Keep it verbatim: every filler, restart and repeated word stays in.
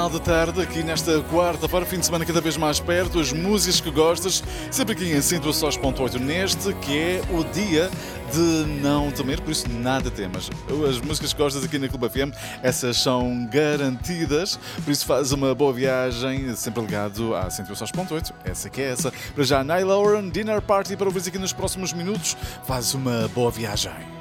final da tarde, aqui nesta quarta-feira, fim de semana cada vez mais perto, as músicas que gostas, sempre aqui em cento e dois ponto oito neste, que é o dia de não temer, por isso nada temas. As músicas que gostas aqui na Clube F M, essas são garantidas, por isso faz uma boa viagem, sempre ligado à cento e dois ponto oito, essa que é essa. Para já, Niall Horan, Dinner Party, para ouvir aqui nos próximos minutos, faz uma boa viagem.